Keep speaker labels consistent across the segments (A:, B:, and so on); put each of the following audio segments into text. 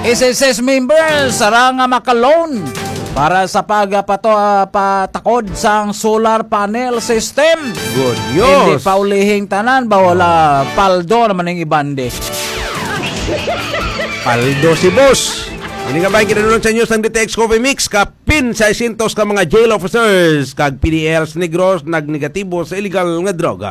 A: SSS members sarang makaloan para sa patakod sang solar panel system.
B: Good
A: Hindi
B: news.
A: pa ulihing tanan ba wala paldo naman ng ibande.
B: Paldo si boss. Ini nga ba yung kinanulong sa inyo sang DTX Coffee Mix kapin sa 600 ka mga jail officers kag PDLs negros nagnegatibo sa illegal nga droga.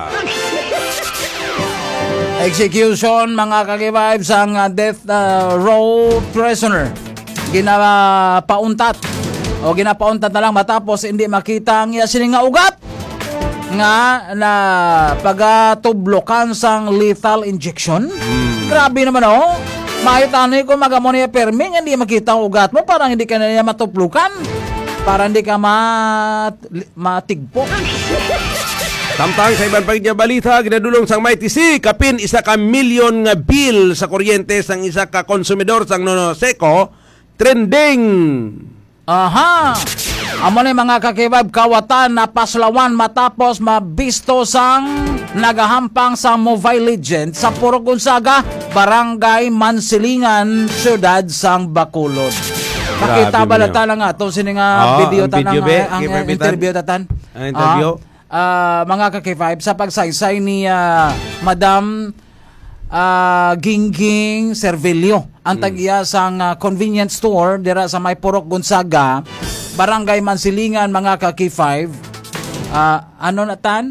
A: Execution mga kakivibe sang death row prisoner. Ginapauntat na lang matapos hindi makita ang sining nga ugat nga na pagatublokan sang lethal injection. Grabe naman Mahitanay ko magamoniya perming hindi makita ang ugat mo parang hindi ka na niya matuplukan para hindi ka matigpo.
B: Samtang sa ibang pagiging balita, ginadulong sang MyTC kapin 1 milyon nga bill sa kuryente sang isa ka konsumidor sang Nonoseco trending.
A: Aha! Amo ni mga kakibab kawatan na paslawan matapos mabisto sang nagahampang sa Mobile Legend sa Puro Gonzaga, Barangay Mansilingan, Siyudad sang Bacolod. Nakita ba lata lang ito sining video tanang ang interview tatan?
B: Ang interview?
A: Mga kakibab sa pagsaysay ni Madam Gingging Servilio ang tag-iya sang convenience store dira sa may Purok Gonzaga, Barangay Mansilingan mga kaki-5. Ano na tan?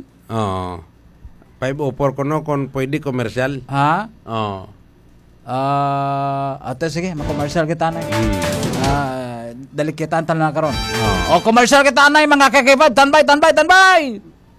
B: 504 ko kung pwede komersyal.
A: Ha? Ate sige, makomersyal kita na. Dali kita na karon. O komersyal kita na mga kaki-5. Tanbay!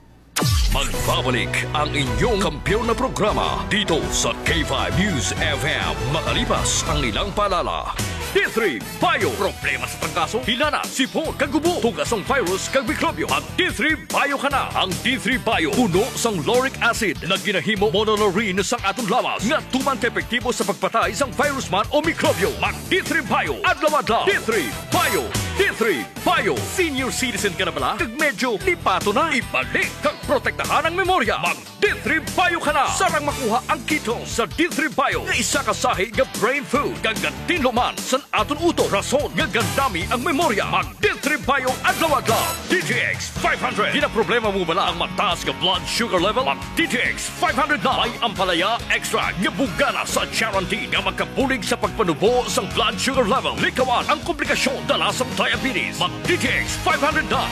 C: Magbabalik ang inyong kampiyon na programa dito sa K5 News FM makalipas ang ilang paalala. D3 Bio, problema sa trangkaso, hilana, sipon, kagubo, tugasong virus, kag mikrobyo. Ang D3 Bio ka na. Ang D3 Bio, puno sang lauric acid na ginahimo monolaurin sang atong lawas nga tuman ka-epektibo sa pagpatay sang virus man o mikrobyo. Mag D3 Bio, adlaw-adlaw. D3 Bio, D3 Bio. Senior citizen ka na bala? Kag medyo lipato na. Ibalik kag protektahan ang memorya. Mag D3 Bio ka na. Sarang makuha ang keto sa D3 Bio nga isa kasahi nga brain food kag tinluman sa aton uto. Rason nga gandami ang memorya. Mag D3 Bio adlaw-adlaw. DTX 500. Ginaproblema mo bala ang mataas nga blood sugar level? Mag DTX 500 na. May ampalaya extra nga bugana sa guarantee nga magkapulig sa pagpanubo sang blood sugar level. Likawan ang komplikasyon dala sa diabetes. Mag DTX 500 na.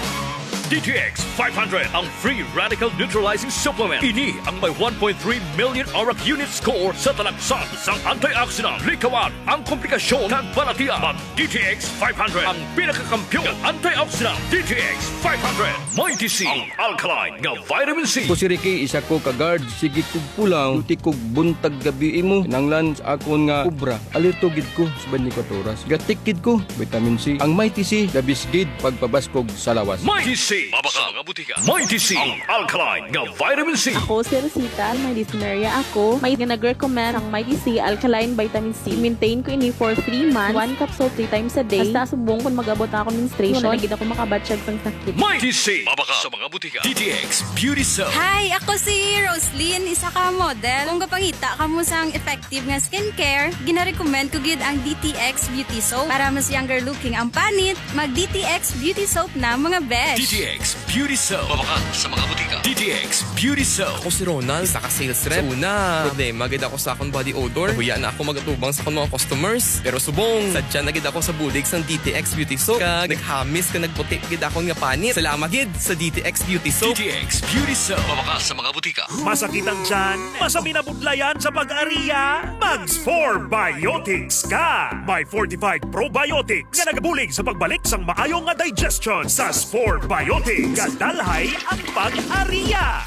C: DTX 500 ang free radical neutralizing supplement. Ini ang may 1.3 million auric unit score sa talagsan sang antioxidant. Likawan ang komplikasyon ng balatian. Mag DTX 500 ang pinakakampyon ng antioxidant. DTX 500 may DC ang alkaline nga vitamin C.
D: Ko si Ricky, isa ko ka-guard. Sige kog pulang, luti kog buntag gabi mo. Nanglan sa akon nga kubra. Alerto gid ko sa 24 oras. Gatikid ko, vitamin C. Ang may TC, dabisgid pagpabaskog sa lawas.
C: May TC, mabaka mga butika. May TC ang alkaline nga vitamin C.
E: Ako si Rosita, may dyspnea ako. May nag-recommend ang Mighty C Alkaline Vitamin C. Maintain ko ini for 3 months. 1 capsule 3 times a day. Hasta subong kung mag-abot na ako menstruation. Nagigit ako makabatsyag sang sakit.
C: May TC, mabaka sa mga butika. DTX Beauty Soap.
F: Hi, ako si Roslyn, isa ka model. Kung kapangita ka mo sang effective nga skincare, gina-recommend ko gid ang DTX Beauty Soap. Para mas younger looking ang panit, mag DTX Beauty Soap na mga besh.
C: DTX Beauty Soap. Mabaka sa mga butika. DTX Beauty Soap.
G: Ako si Ronald, isa ka sales rep. Una, problema gid ako sa akong body odor. Huya na ako magatubang sa akong mga customers. Pero subong, sadya na gid ako sa bulig sang DTX Beauty Soap. Kag naghamis ka nagputi gid ako nga panit. Salamat gid sa DTX Beauty Soap.
C: DTX Beauty Soap. Mabaka sa mga butika.
H: Masakit ang tiyan? Masami na budlayan sa pag-ariya? Mags 4 Biotics ka! May fortified probiotics nga nagabulig sa pagbalik sang maayong nga digestion sa Spore Biotics. Kadalhay ang pag-ariya!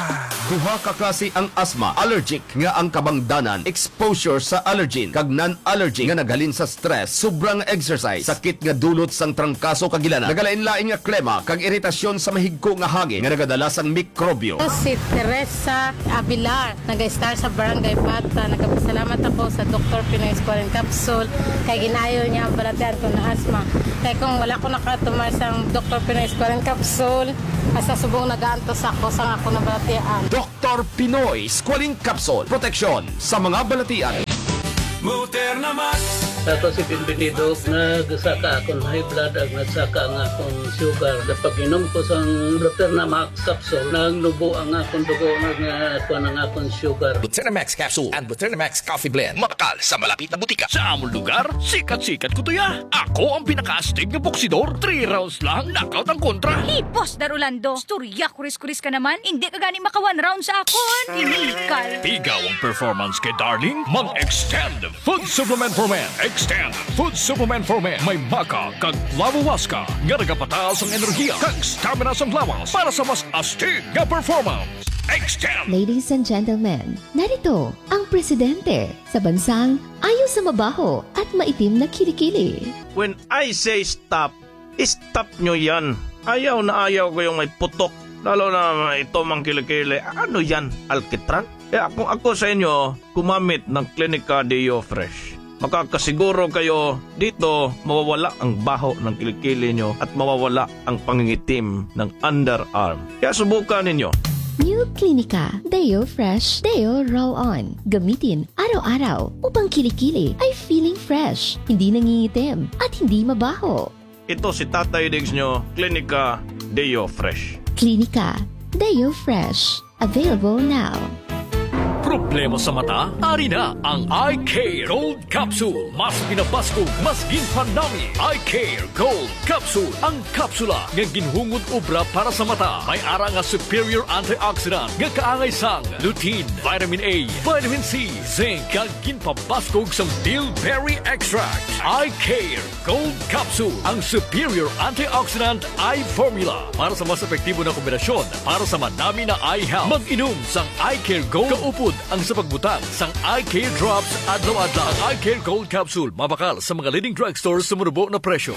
I: Duha ka klase ang asthma, allergic nga ang kabangdanan, exposure sa allergen, kag non-allergic nga naghalin sa stress, sobrang exercise, sakit nga dulot sang trangkaso kag ilana, nagalain-lain nga klema, kag iritasyon sa mahigko nga hangin nga nagadala sang mikrobyo.
J: Si Teresa Avilar, nag-star sa Barangay Bata. Nagpasalamat ako sa Dr. Pinoy Squalene Capsule kay ginayo niya ang balatian ko na asthma. Kaya kung wala ko nakatumar sa Dr. Pinoy Squalene Capsule, asa subong nagaantos ako sa ako na balatian.
I: Dr. Pinoy Squalene Capsule, proteksyon sa mga balatian.
H: Muter na Max
K: Ako si Bienvenido, nagsaka akong high blood ag nagsaka ang akong sugar. Kapag inom ko sa Dr. Max capsule, nagnubo ang akong dugo ang akong sugar.
C: Buternamax Capsule and Buternamax Coffee Blend. Makakal sa malapit na butika.
H: Sa among lugar, sikat-sikat ko to ya. Ako ang pinaka-astig na boksidor. 3 rounds lang, knockout ang kontra.
F: Boss Darulando, storya kuris-kuris ka naman. Hindi ka gani maka 1 round sa akon. Tinikal.
H: Ikaw ang performance kay Darling. Mag-extend Food Supplement for Men. Extend Food Supplement for Men. May maka kag lawawaska nga nagapataas ang enerhiya kag stamina sa lawas para sa mas astig nga performance. Extend!
L: Ladies and gentlemen, narito ang presidente sa bansang ayaw sa mabaho at maitim na kilikili.
M: When I say stop, stop nyo yan. Ayaw na ayaw ko yung may putok. Lalo na ito mang kilikili. Ano yan? Alkitran? Kung ako sa inyo, gumamit ng Clinica Deo Fresh. Makakasiguro kayo dito mawawala ang baho ng kilikili nyo at mawawala ang pangingitim ng underarm. Kaya subukan ninyo.
L: New Clinica Deo Fresh Deo Roll-On. Gamitin araw-araw upang kilikili ay feeling fresh, hindi nangingitim at hindi mabaho.
M: Ito si Tatay Diggs nyo, Clinica Deo Fresh.
L: Clinica Deo Fresh. Available now.
H: Problema sa mata? Ari na ang Eye Care Gold Capsule. Mas pinapasko, mas ginpanami. Eye Care Gold Capsule. Ang kapsula nga ginhungod obra para sa mata. May ara nga superior antioxidant nga kaangay sang lutein, vitamin A, vitamin C, zinc, kag ginpabaskog sang bilberry extract. Eye Care Gold Capsule. Ang superior antioxidant eye formula para sa mas epektibo na kombinasyon para sa madami na eye health. Mag-inom sang Eye Care Gold kaupod ang sa pagbutang sang Eye Care Drops adlaw-adlaw. Ang Eye Care Gold Capsule mabakal sa mga leading drugstores sa murubo na presyo.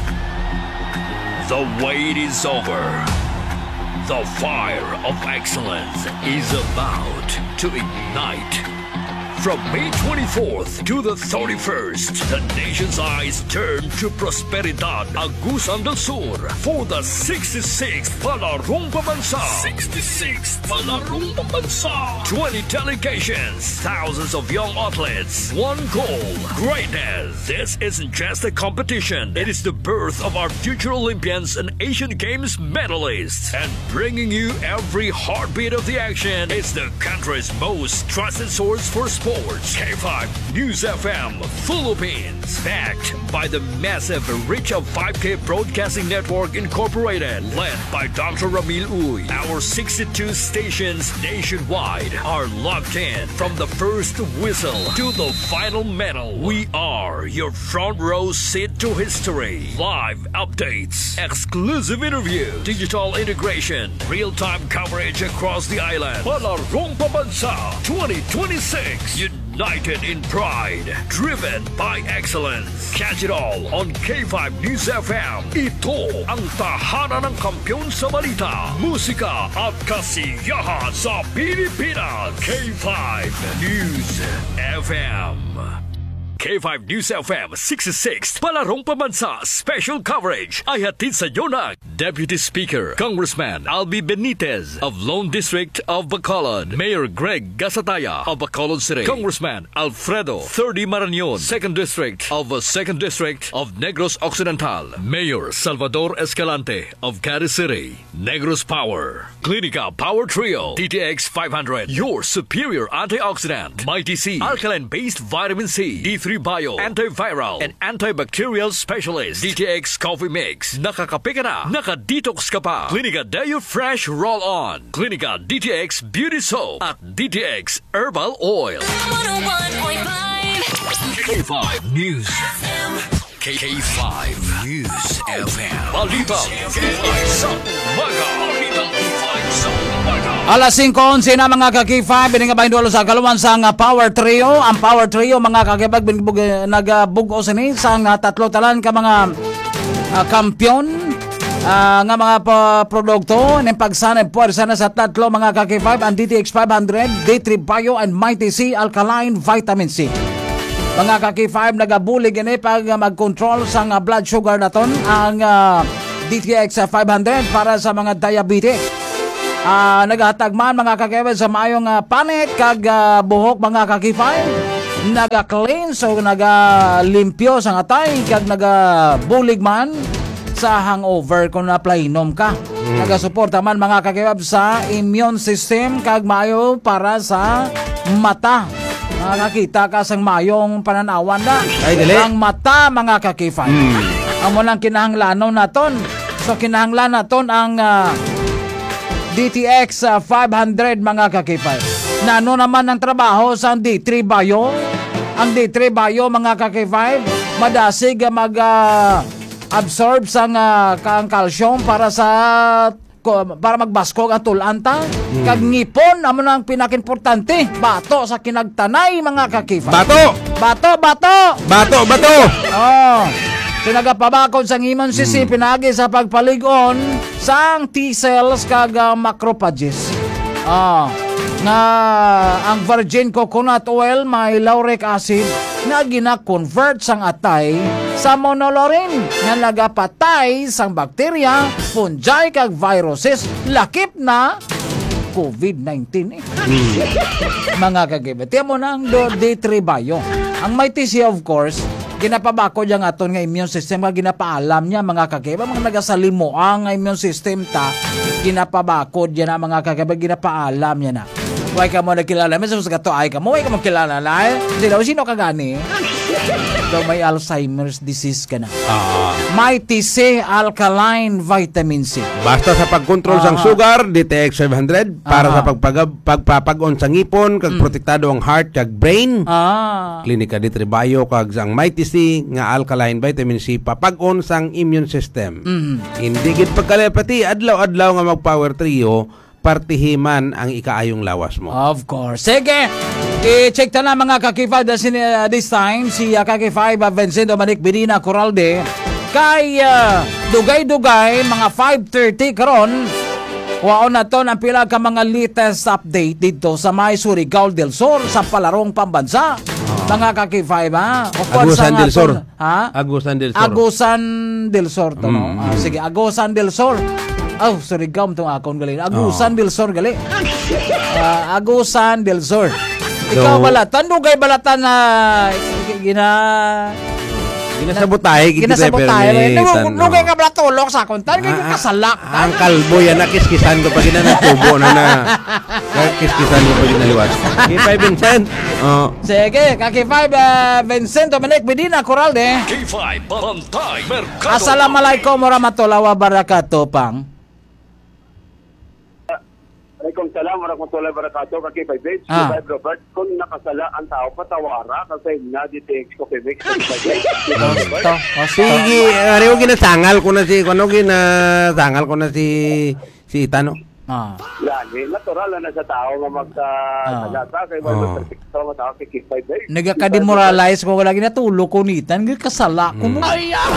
C: The wait is over. The fire of excellence is about to ignite. From May 24th to the 31st, the nation's eyes turn to Prosperidad Agusan del Sur for the 66th Palarong Pambansa. 66th Palarong Pambansa. 20 delegations, thousands of young athletes, one goal, greatness. This isn't just a competition. It is the birth of our future Olympians and Asian Games medalists. And bringing you every heartbeat of the action is the country's most trusted source for sports. K5 News FM Philippines, backed by the massive reach of 5K Broadcasting Network Incorporated, led by Dr. Ramil Uy. Our 62 stations nationwide are locked in from the first whistle to the final medal. We are your front row seat to history. Live updates, exclusive interview, digital integration, real-time coverage across the island. Palarong Pambansa 2026. United in pride, driven by excellence. Catch it all on K5 News FM. Ito ang tahanan ng kampiyon sa balita, musika at kasiyahan sa Pilipinas. K5 News FM. K5 News FM 66 Palarong Pambansa Special Coverage ay hatid sa iyo ng Deputy Speaker Congressman Albi Benitez of Lone District of Bacolod, Mayor Greg Gasataya of Bacolod City, Congressman Alfredo 30 Marañon, 2nd District of Negros Occidental, Mayor Salvador Escalante of Cadiz City, Negros Power, Clinica Power Trio, DTX 500, your superior antioxidant, Mighty C, alkaline-based vitamin C, D3 Bio, antiviral and antibacterial specialist, DTX Coffee Mix. Nakakape ka na, nakadetox ka pa. Clinica Deo Fresh Roll-On, Clinica DTX Beauty Soap at DTX Herbal Oil. 101.5 K5 News FM. K5 News FM. Balita K5 sa umaga. Balita K5 sa umaga.
A: Alas 5:11 na mga ka-K5, biningabahin dolo sa kaluan sa Power Trio. Ang Power Trio mga kakibag nagbugo sini sa tatlo talan ka mga kampyon nga mga produkto ng pagsanay puwersa na sa tatlo mga ka-K5, ang DTX 500, D3 Bio and Mighty C Alkaline Vitamin C. Mga ka-K5 nagabulig ini pag mag-control sa blood sugar naton ang DTX 500 para sa mga diabetic. Naghatag man mga kakibay sa maayong panit kag buhok mga ka-K5. naga-clean so naga-limpyo sa atay kag naga-bulig man sa hangover kung na-plainom ka. Naga-suporta man mga kakibab sa immune system kag maayo para sa mata. Nakakita ka sang mayong pananawan na. Ang mata mga kakifan. Ang munang kinahanglanon naton. So kinahanglan naton ang DTX 500 mga kakifan. Nano naman ang trabaho sa D3 Bio. Ang D3 Bio mga kakifan madasig mag-absorb sang kang calcium para magbaskog ang tulanta. Kag ngipon amo nang pinakinportante. Bato sa kinagtanay mga kakifan. Bato. Oh. So nagapabakod sa immune system pinagi sa pagpaligon sang T-cells kag macrophages. Nga ang virgin coconut oil may lauric acid na gina-convert sang atay sa monolaurin nga nagapatay sang bakterya, fungi kag viruses lakip na COVID-19 mga kagibet. Mo na ang D3 Bio. Ang may TC of course ginapabako diya nga aton nga immune system nga ginapaalam niya mga kakaiba mga nagasalimu ang immune system ta ginapabako diya na mga kakaiba ginapaalam niya na. Why ka mo nakilala? May sa gato ay ka mo. Why ka magkilala na? Sino ka gani? So may Alzheimer's disease ka na. May TC Alkaline Vitamin C.
B: Basta sa pagkontrol sang sugar, DTX 500 para sa pagpapag-on sa ngipon kag protektado ang heart kag brain. Klinika D3 Bio kag sang may TC nga Alkaline Vitamin C papag-on sang immune system. Hindi gid pagkalepati adlaw-adlaw nga mag-power trio partihiman ang ikaayong lawas mo.
A: Of course. Sige, i-check ta na mga kakifay this time si kakifay Vincent Dominic Medina Corralde kay dugay-dugay mga 5:30 karon. Waon na to ang pila ka mga latest update dito sa may Surigao del Sur sa palarong pambansa. Mga kakifay ba?
B: Agusan del Sur.
A: Ha?
B: Agusan del Sur.
A: Agusan del Sur to, no? Sige, Agusan del Sur. Surigao itong akon gali. Agusan del Sur gali. Agusan del Sur. Ikaw balatan, dugay balatan na
B: ginasabotay.
A: Dugay ka balatulok sa akon. Tan kasalak.
B: Ang kalbo yan nakiskisan ko pag ginanatubo na kiskisan ko pag ginaliwas. K5 Vincent.
A: Sige, K5 Vincent Dominic Medina Corralde.
C: K5 Bantay Mercado.
A: Assalamualaikum warahmatullahi wabarakatuh, Pang.
N: Waalaikumsalam warahmatullahi wabarakatuh. K5 Base, K5 Robert. Kung nakasala ang tao, patawara kasi na DTX ko K5 Base.
B: Sige, ariyo ginasangal ko na si Itano.
N: Lagi, natural na sa tao nga magsalata kay mga perfecto nga tao kay K5 Base.
A: Nagaka-demoralize ko lagi natulog ko nitan, kasala ko mo.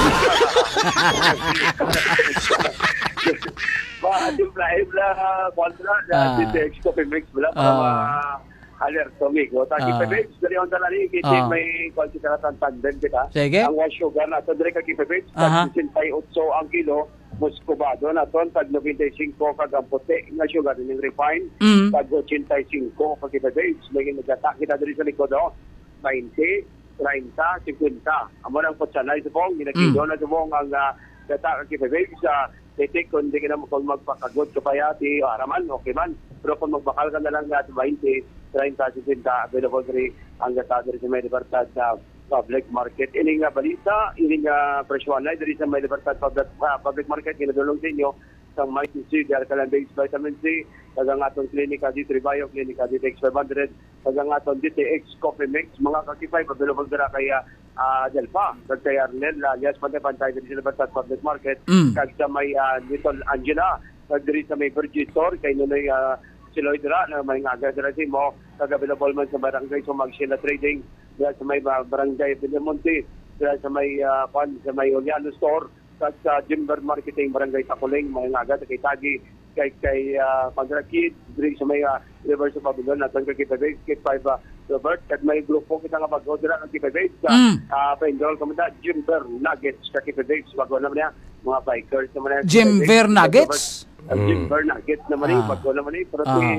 N: Ibla kontra na DTX ko K5 Base alerto migo ta K5 Base dari on talari kiti may konsideratan tandem kita. Ang wash sugar na to dire ka K5 Base 68 ang kilo muscovado na ton tag 95 kag ang puti nga sugar ning refined tag 85 kag K5 Base lagi nagata kita diri sa likod 20 30 50 amo nang potsanay subong ginakilo na subong ang data K5 Base sa titik kung hindi ka na magpakagod ka pa yati araman, okay man. Pero kung magbakal ka na lang at 20, 30, 50, available rin ang gata diri sa may libertad sa public market. Ini nga balita, ini nga presyon na diri sa may libertad public market, kinadulong sa inyo sa Mighty C, dahil ka lang base vitamin C, tagang atong klinika D3 Bio, klinika DTX 500, tagang atong DTX Coffee Mix, mga kakipay, available dira kaya Delpa, kag kay Arnel, yes, pantay diri sa libertad public market, kag sa may Little Angela, kag diri sa may Virgin Store, kay nunoy Siloy dira, na may ngaga dira si mo, kag available man sa barangay sa Magsila Trading, dira sa may barangay Pinamonte, dira sa may Oliano Store, kag sa Jimber Marketing Barangay Takuling, may ngaga kay Tagi, kay Pagrakid, diri sa may River sa Babylon, at ang K5 Base, K5 Robert, at may grupo kita nga mag-order ang K5 Base, pa-enroll ka muna, Jimber Nuggets, K5 Base, bago naman niya, mga bikers naman niya.
A: Jimber Nuggets?
N: Jimber Nuggets naman niya, bago naman niya, pero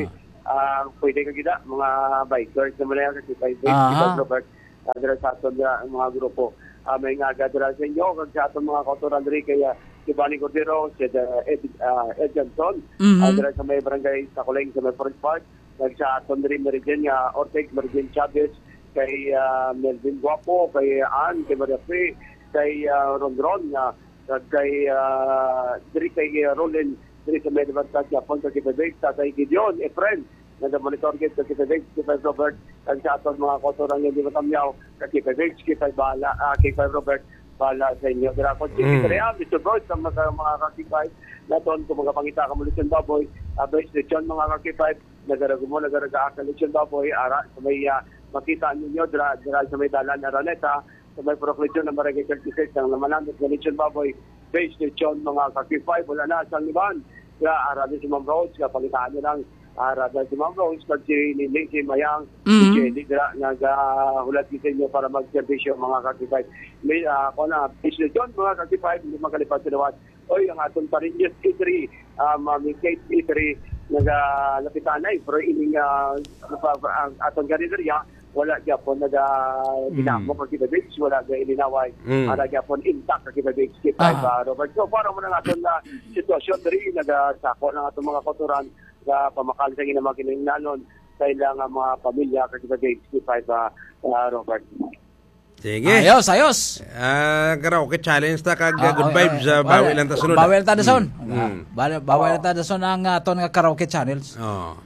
N: pwede ka gida, mga bikers na malaya, kasi Kay Robert, dira sa aton mga grupo. May nga dira sa inyo, kag sa aton mga kauturan rin, kaya si Bani Cordero, si Ed Johnson, dira sa may barangay sa Kuling, sa may Forest Park, kag sa aton rin Meridian, Orteg, Meridian Chavez, kay Melvin Guapo, kay Ann, kay Maria Fe, kay Rondron, kay Roland, diri sa may Libertad, Japon, kay Bebek, kay Gideon, Efren, nag-monitor kay Bebek, kay Robert, kag sa aton mga kauturan yung di matamyaw, kay Bebek, kay Robert, bala sa inyo. Dira ko, Secretary Mr. Broad, sa mga kakipay, na doon kung mga pangita ka mo Lechon Baboy, base Lechon mga kakipay, nagaraga-aka Lechon Baboy, ara, sa may makita ninyo, dira sa may dalan Araneta, sa may proclamation ng Barangay 36 ng Lamanandot ng Lechon Baboy, base Lechon mga kakipay, wala na sa liban, kaya ara din si Ma'am Rhodes, kapalitaan nyo lang, ara din si Ma'am Rhodes, pag si Niling, si Mayang, si Jenny, naghulat kita nyo para mag-servisyo mga kakipay. May ako na, base Lechon mga kakipay, hindi makalipad sa lawat. Oy, ang atong Parinjes E3, Mami Kate E3, naglapitan na pero ining atong ganideriya, wala gyapon ginamo kag Kibabix, wala ga ilinaway, wala gyapon intact kag Kibabix kay Robert. So para mo na aton na sitwasyon diri nagasako ng atong mga kauturan sa pamakal sa ginamang kinahanglanon sa ilang mga pamilya kag Kibabix kay Robert.
B: Sige.
A: Ayos.
B: Karaoke challenge ta kag good vibes bawal lang ta sunod.
A: Bawal ta dason. Bawal ta dason ang aton nga karaoke channels.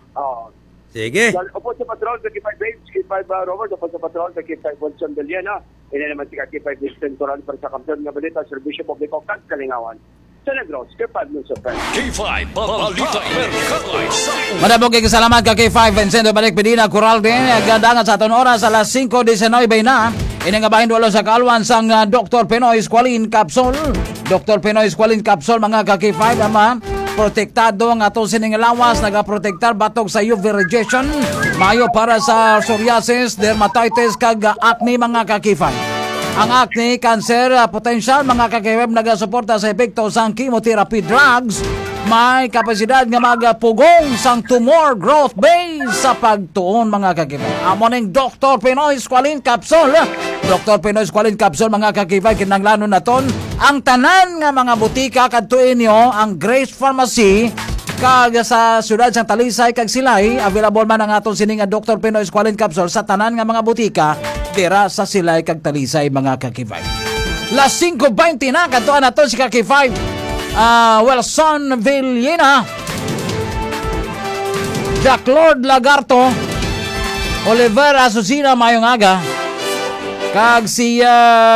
B: Sige.
N: Opo sa patrol sa K5 Babes, K5 Robert, opo sa patrol sa K5 Wilson Deliana. Ina naman si K5 Central para sa kampiyon nga balita, Serbisyo Publiko, Kag Kalingawan. Sa Negros, K5 News of Friends.
C: K5 Balita Merkatay.
A: Madabog kay kasalamat ka K5 Vincento Balik Pedina Coral din gandangan sa aton oras alas 5:19 na. Ini nga bahin dulo sa kalwan sang Dr. Pinoy Squalene Capsule. Dr. Pinoy Squalene Capsule mga ka-K5 ama protektado ang atong sining lawas, nagaprotektar batog sa UV radiation, mayo para sa psoriasis, dermatitis kag acne mga ka-K5. Ang acne, cancer, potential mga ka-K5 nagasuporta sa epekto sang chemotherapy drugs, may kapasidad nga magpugong sang tumor growth base sa pagtuon mga ka-K5. Amo ning Dr. Pinoy Squalene Capsule. Dr. Pinoy Squalene Capsule mga ka-K5 kinahanglanon naton ang tanan nga mga butika kadto inyo ang Grace Pharmacy kag sa siyudad sang Talisay kag Silay. Available man ang aton sining nga Dr. Pinoy Squalene Capsule sa tanan nga mga butika dira sa Silay kag Talisay mga ka-K5. Las 5:20 na kadtuan naton si ka-K5 Wilson Villena, Jack Lord Lagarto, Oliver Asusina mayong aga kag siya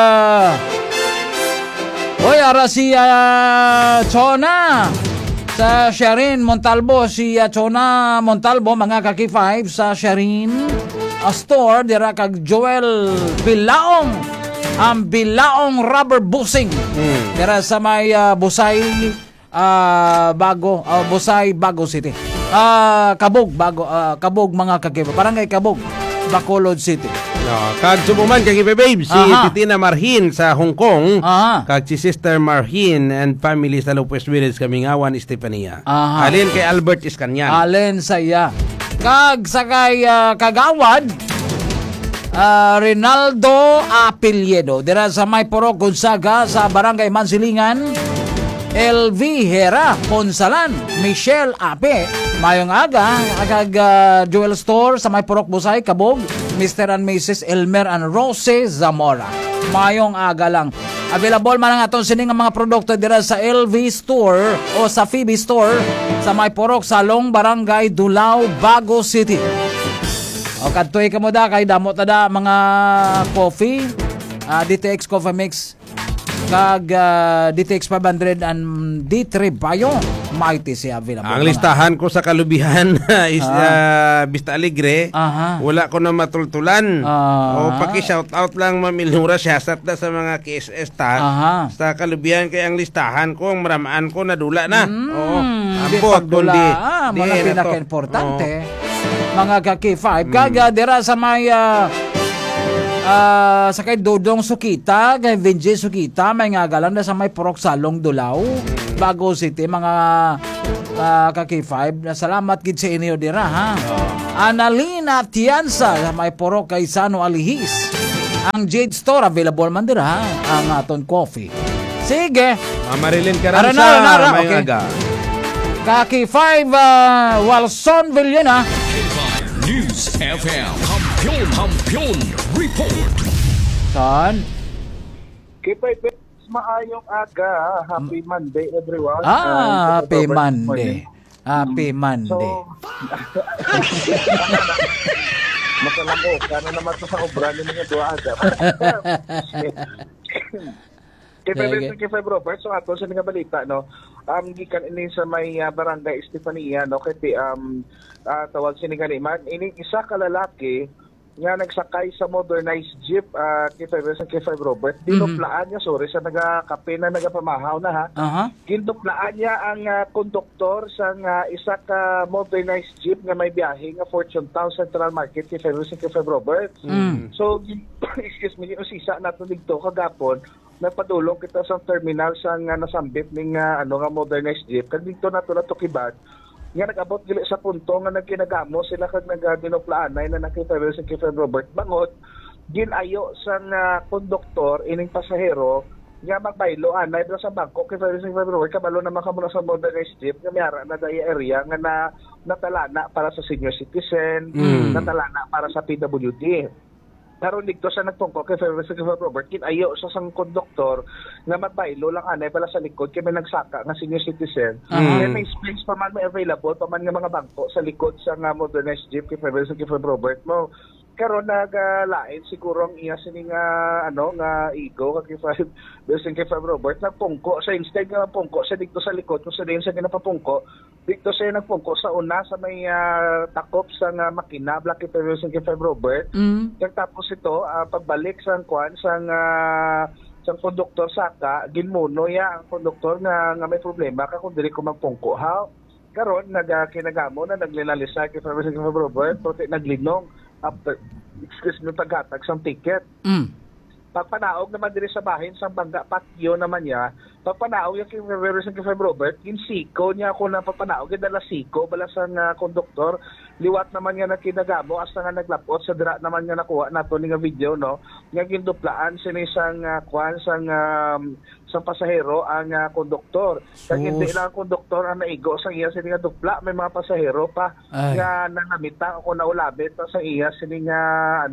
A: ara siya Chona sa Sherin Montalvo, siya Chona Montalvo mga ka-K5 sa Sherin store dira kag Joel Bilaong ang Bilaong Rubber Busing dira sa may Busay Busay Bago City, Kabog Kabog mga ka-K5, barangay Kabog, Bacolod City.
B: Kag subuman kag babe si Titina Marhin sa Hong Kong, kag si Sister Marhin and family sa Lopez Village Kamingawan, Estefania. Alin kay Albert Iskanyan.
A: Alin sa iya. Kag sa kay Kagawad Rinaldo Apelyedo dira sa May Purok Gonzaga sa Barangay Mansilingan. LV Hera Ponsalan, Michelle Ape mayong aga kag Jewel Store sa May Purok Busay Kabog, Mr. and Mrs. Elmer and Rose Zamora mayong aga lang. Available man ang aton sining mga produkto dira sa LV Store o sa Phoebe Store sa May Purok Salong, Barangay Dulao, Bago City. O kadtoy kamo da kay damo tada mga coffee, DTX Coffee Mix kag DTX 500 and D3 Bayo mighty siya available.
B: Ang listahan ko sa kalubihan is Vista Alegre. Wala ko na matultulan. O paki-shout out lang Ma'am Ilnura Siyasat na sa mga KSS sa kalubihan kay ang listahan ko, ang maramaan ko nadula na. Ambot kundi
A: mga pinaka-importante mga ka-K5 kag dira sa may sa kay Dodong Sukita, kay Vinci Sukita, may nga galang na sa may Purok Salong Dulao, Bago City, mga Kaki-5. Salamat gid sa inyo dira ha. Analina Tiansa may puro kay Sano Alihis. Ang Jade Store available man dira ha. Ang aton coffee. Sige.
B: Marilyn Caranza may aga.
A: Kaki-5 Walson Villena.
C: K5 News FM. Kampiyon Report.
A: Son.
O: K5 maayong aga. Happy Monday everyone.
A: Happy Monday. Happy Monday.
O: So, masalamok. Ano naman ito sa obra ni mga dua aga. Kay Robert, so ato sa mga balita, no? Gikan ini sa may barangay Estefania, no? Kaya tawag siniganiman. Ini isa ka lalaki nga nagsakay sa motorized jeep kay Robert. Dinuplaan niya, sorry, sa nagakape na nagapamahaw na ha. Ginuplaan niya ang konduktor sa isa ka motorized jeep nga may biyahe nga Fortune Town Central Market kay Robert. So, excuse me, yung sisa nato dito kagapon, napadulong kita sa terminal sa nasambit ning nga modernized jeep. Kag dito nato natukibad nga nag-abot gili sa punto nga nagkinagamo sila kag nagdinoplaanay na nakita sa kay Robert bangot ginayo sa konduktor ining pasahero nga magbaylo anay sa bangko kay Robert kabalo naman kamo sa modernized jeep nga mayara na daya area nga natalana para sa senior citizen, natalana para sa PWD. Karon dito sa nagpungko kay Robert kinayo sa sang konduktor nga magbaylo lang anay pala sa likod kay may nagsaka nga senior citizen. May space pa man may available pa man nga mga bangko sa likod sa modernized jeep kay Robert mo. Karon naglain siguro ang iya sini nga nga ego kay Robert nagpungko sa instead nga pungko sa dito sa likod kung sa din sa ginapapungko dito sa nagpungko sa una sa may takop sa makina black kay Robert. Tapos ito pagbalik sa kwan sa konduktor saka ginmuno ya ang konduktor nga may problema ka kung dili ko magpungko ha. Karon kinagamo na naglinalisa kay Robert prote naglinong after paghatag sang ticket. Pagpanaog naman diri sa bahin sa bangga patio naman niya, pagpanaog yung kay Robert, yung siko niya ako na pagpanaog, yung dala siko, bala sa konduktor, liwat naman nga nakinagamo, hasta nga naglapot, sa dira naman nga nakuha nato nga video, no? Nga ginduplaan sinisang kwan, sang pasahero ang konduktor. Kaya hindi lang ang konduktor ang naigo sa iya sini nga dupla, may mga pasahero pa nga nanamita ako na ulabit sa iya sini nga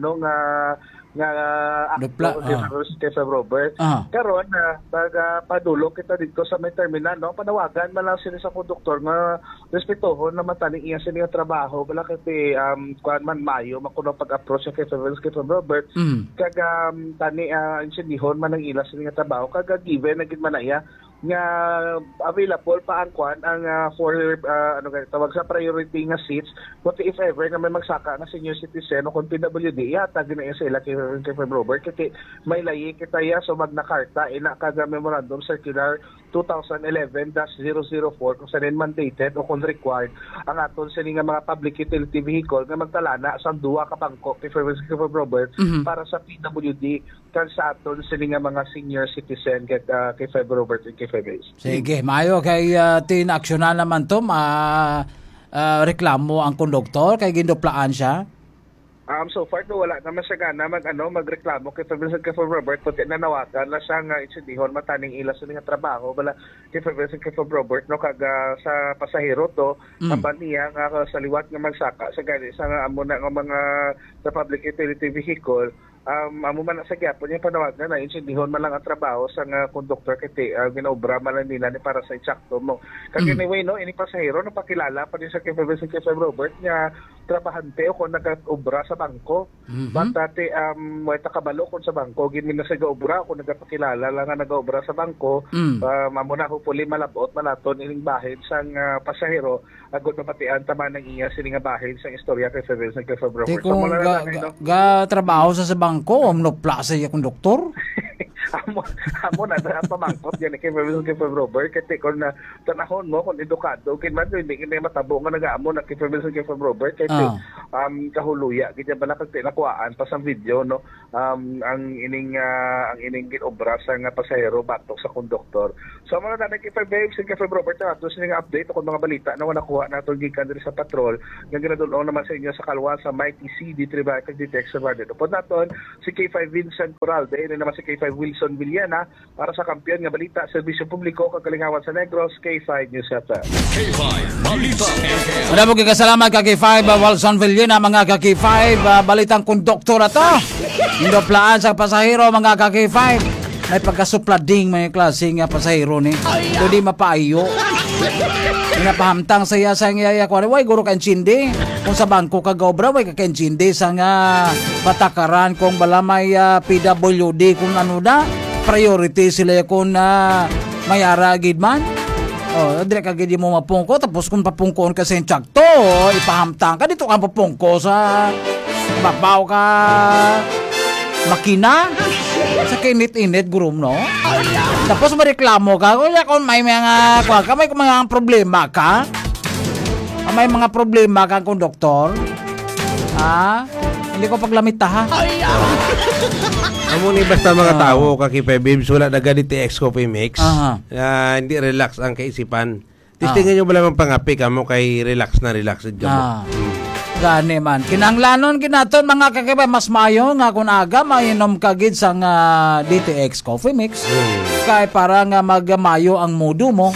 A: dupla
O: kay Robert. Karon padulong kita dito sa may terminal, no? Panawagan man lang sila sa konduktor nga respetuhon na mataling iya sini nga trabaho bala kay kuan man mayo makuno pag-approach kay Robert. Kag tani insindihon man ang ila sini nga trabaho kag given na gid man iya nga available pa ang kwan ang for tawag sa priority nga seats but if ever nga may magsaka nga senior citizen o kung PWD yata ginayon sa ila kay Robert kasi may layi kita ya so magna karta ina kaga memorandum circular 2011-004 kung saan mandated o kung required ang aton sini nga mga public utility vehicle nga magtalana sa duwa ka bangko kay Robert para sa PWD kan sa aton sini nga mga senior citizen kay Robert and kay
A: Sige, mayo kay tinaksyonan naman to reklamo ang konduktor kay ginduplaan siya.
O: So far no, wala naman siya gana magreklamo kay Robert pati nanawagan na siya nga insindihon mataning ila sa nga trabaho bala kay Robert no kag sa pasahero to ang niya nga sa liwat nga magsaka sa gani sa amo na nga mga sa public utility vehicle amo man sa gyapon yung panawagan na insindihon man lang ang trabaho sa nga konduktor kay ginaobra man lang nila ni para sa eksakto mo kag anyway no ini pasahero no pakilala pa din sa kay Robert nga trabahante o kung nag-obra sa bangko. Batati may takabalo kung sa bangko gini na sa gaobra kung nagapakilala lang nga nag-obra sa bangko mamuna hopefully malabot malaton ining bahin sang pasahero agud mapatian tama ng iya sini nga bahin sang istorya kay Robert.
A: Kung ga trabaho sa bangko omnopla sa iya konduktor.
O: Amo na pamangkot yan kay Robert kasi kung tanahon mo kung edukado kin man hindi matabo nga nagaamo na kay Robert kasi kahuluya gid bala kag nakuhaan pa sa video no ang ining ginobra sa nga pasahero batok sa konduktor. So mga nanay kay Fabe sa Cafe Robert ato sila nga update kung mga balita na nakuha nato gikan diri sa patrol nga ginadulong naman sa inyo sa kalwa sa Mighty C D3 kag DTX Verde. Upod naton si K5 Vincent Corralde ina naman si K5 Wilson Villena para sa kampiyon nga balita serbisyo publiko kag kalingawan sa Negros K5 News FM.
C: K5 Balita FM.
A: Wala po kasalamat ka K5 Wilson Villena mga ka K5 balitang konduktor ato. Indoplaan sa pasahero mga ka K5. May pagkasuplading mga klase nga pasahero ni. Hindi mapaayo. Pinapahamtang saya sa ngayaya ko. Way guro ka chindi. Kung sa bangko ka gobra, way ka chindi sa nga patakaran kung bala may PWD kung ano na. Priority sila kung may aragid man. O, dire ka gidi mo mapungko. Tapos kung papungkoon ka sa inchakto, ipahamtang ka. Dito ka papungko sa babaw ka makina. Sa kinit-init gurum no. Tapos mareklamo ka kung may mga problema ka. May mga problema ka konduktor. Hindi ko paglamit ha.
B: Amo ni basta mga tao kakipebibs wala na ganit TX Coffee Mix. Hindi relax ang kaisipan. Tistingan nyo ba lang pangapi kamo kay relax na relax mo.
A: Gani man. Kinanglanon kinaton mga kakibay mas mayo nga kung aga mainom kagid sa DTX Coffee Mix. Kay para nga magamayo ang modo mo.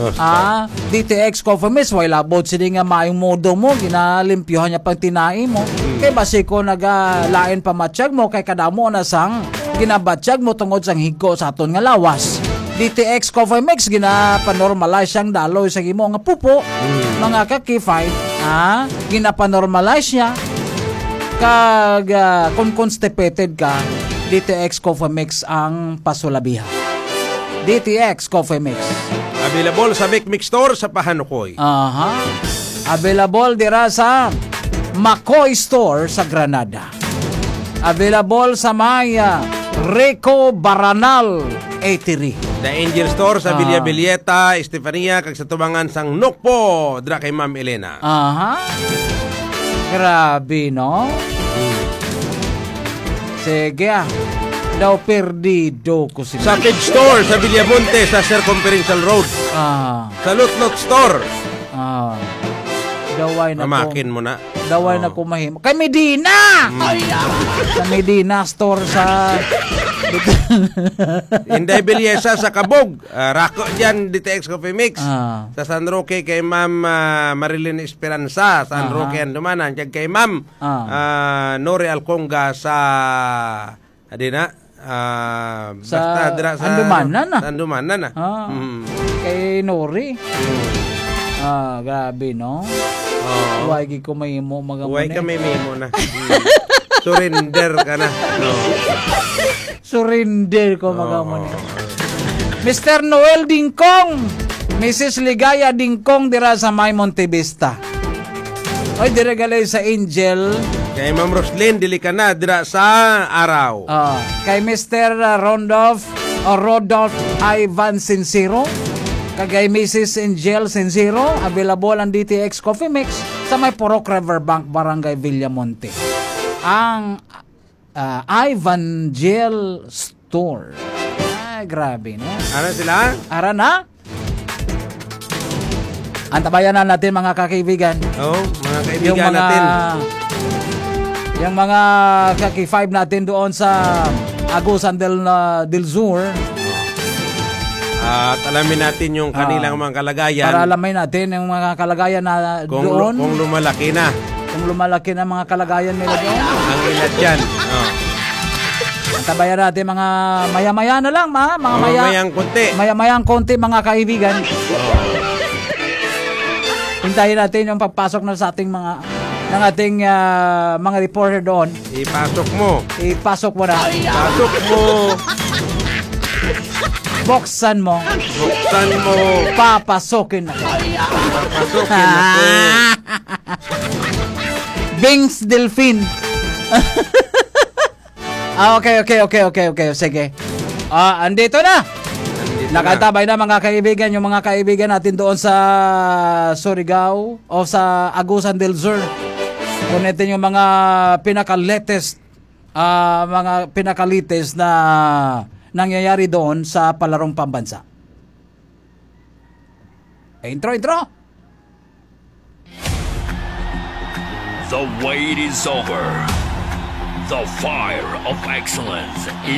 A: DTX Coffee Mix way labot sini nga mayong modo mo ginalimpyohan niya pag tinai mo. Kay basiko nagalain pa matsyag mo kay kadamo na sang ginabatsyag mo tungod sang higko sa aton nga lawas. DTX Coffee Mix ginapanormalize siyang daloy sa imo nga pupo. Mga ka-K5 ginapanormalize niya kag kung constipated ka DTX Coffee Mix ang pasulabiha. DTX Coffee Mix
B: available sa Mix Store sa Pahanukoy.
A: Available dira sa McCoy Store sa Granada. Available sa Maya Rico Baranal 83.
B: The Angel Store sa Villa Villeta, Estefania, kag sa tubangan sang Nokpo, dra kay Ma'am Elena.
A: Grabe, no? Sige daw perdido ko si
B: sa Page Store sa Villamonte sa Circumferential Road. Sa Lutlot Store.
A: Daway na
B: mamakin mo na.
A: Daway na kumahimo. Kay Medina! Sa Medina Store sa
B: Inday Belleza sa Kabog. Rako dyan DTX Coffee Mix. Sa San Roque kay Ma'am Marilyn Esperanza. San Roque ang dumanan. Diyan kay Ma'am Nori Alconga sa adina. Basta dira sa Andumanan na.
A: Kay Nori. Grabe no. Huwag ko may mo magamon.
B: Huwag ka may mo na. Surrender ka na.
A: Surrender ko magamon. Mr. Noel Dingkong, Mrs. Ligaya Dingkong dira sa May Montevista. Oy dira galay sa Angel.
B: Kay Ma'am Roslyn dili ka na dira sa Araw.
A: Kay Mr. Rodolph Ivan Sincero. Kagay Mrs. Angel Sincero, available ang DTX Coffee Mix sa may Purok Riverbank, Barangay Villamonte. Ang Evangel Store. Grabe, no?
B: Ano sila?
A: Ara na? Antabayan na natin mga kakaibigan.
B: Mga kaibigan natin.
A: Yung mga kaki-5 natin doon sa Agusan del Sur.
B: At alamin natin yung kanilang mga kalagayan.
A: Para alamin natin yung mga kalagayan na doon.
B: Kung lumalaki na.
A: Kung lumalaki na mga kalagayan nila doon.
B: Ang ilat dyan.
A: Tabayan natin mga maya-maya na lang, mga
B: mayang konti.
A: Maya-mayang konti mga kaibigan. Hintayin natin yung pagpasok na sa ating ng ating mga reporter doon.
B: Ipasok mo.
A: Ipasok mo na.
B: Pasok mo.
A: Buksan mo.
B: Buksan mo.
A: Papasokin na.
B: Papasokin na po.
A: Bings Delfin. Okay. Sige. Andito na. Nakatabay na mga kaibigan, yung mga kaibigan natin doon sa Surigao o sa Agusan del Sur. Kunin yung mga pinaka-latest na nangyayari doon sa palarong pambansa. Intro.
C: The wait is over. The fire of excellence